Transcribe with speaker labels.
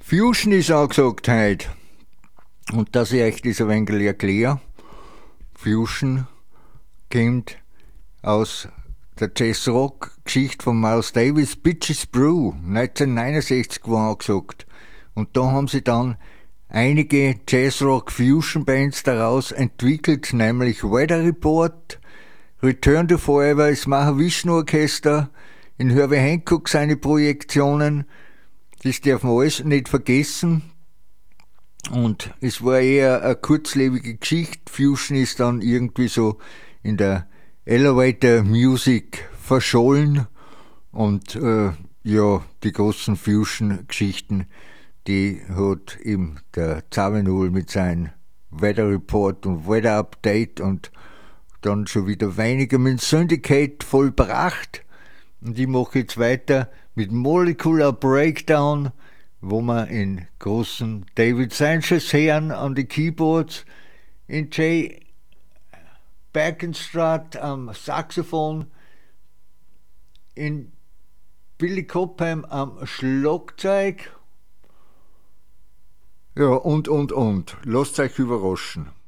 Speaker 1: Fusion ist angesagt heute. Und dass ich euch das ein wenig erkläre. Fusion kommt aus der Jazz-Rock-Geschichte von Miles Davis, Bitches Brew, 1969 war angesagt. Und da haben sie dann einige Jazz-Rock-Fusion-Bands daraus entwickelt, nämlich Weather Report, Return to Forever, das Mahavishnu-Orchester, in Herbie Hancock seine Projektionen, das darf man alles nicht vergessen. Und es war eher eine kurzlebige Geschichte. Fusion ist dann irgendwie so in der Elevator Music verschollen. Und die großen Fusion-Geschichten, die hat eben der Zawinul mit seinem Weather Report und Weather Update und dann schon wieder weniger mit Syndicate vollbracht. Und ich mache jetzt weiter mit Molecular Breakdown, wo wir in großen David Sanchez hören an die Keyboards, in Jay Beckenstradt am Saxophon, in Billy Cobham am Schlagzeug. Ja, und. Lasst euch überraschen.